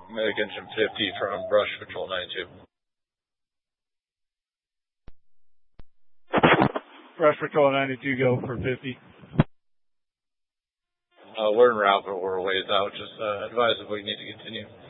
Medic Engine 50 from Brush Patrol 92. Brush Patrol 92, go for 50. We're en route, but we're a ways out. Just advise if we need to continue.